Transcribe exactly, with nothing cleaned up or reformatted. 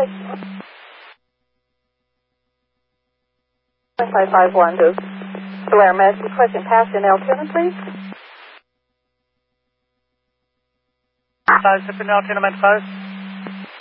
five five one to Solaire Med, requesting passenger Altona, please. Five, Sipping Altona Med five.